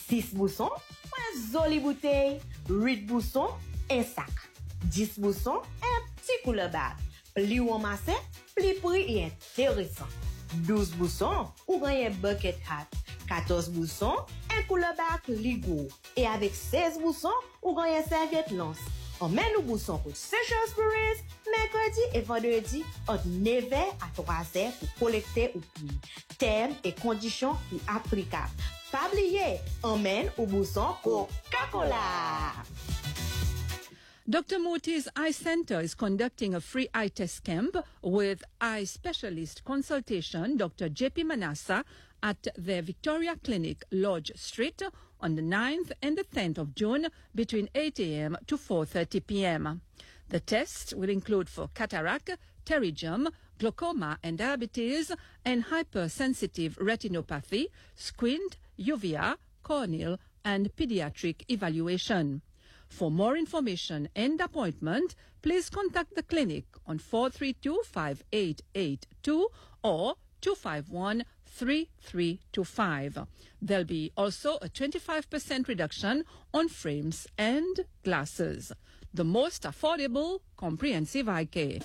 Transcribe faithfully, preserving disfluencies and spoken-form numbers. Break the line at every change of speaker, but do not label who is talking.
six boussons, un joli bouteille, huit boussons, un sac. dix boussons, un petit couleur bag. Plus ou massé, plus prix et intéressant. douze boussons, ou un bucket hat. quatorze boussons, un couleur bag ligo. Et avec seize boussons, ou un serviette lance. On met nos boussons pour Seychelles Spirits, mercredi et vendredi, entre neuf heures à trois heures pour collecter ou prix. Termes et conditions ou applicables. Pas oublier, emmène au bousson Coca-Cola.
Doctor Moti's Eye Center is conducting a free eye test camp with eye specialist consultation, Doctor J P Manassa, at their Victoria Clinic, Lodge Street, on the ninth and the tenth of June between eight a.m. to four thirty p.m. The test will include for cataract, pterygium, glaucoma and diabetes, and hypersensitive retinopathy, squint, uvea, corneal, and pediatric evaluation. For more information and appointment, please contact the clinic on four three two, five eight eight two or two five one, three three two five. There'll be also a twenty-five percent reduction on frames and glasses. The most affordable comprehensive eye care.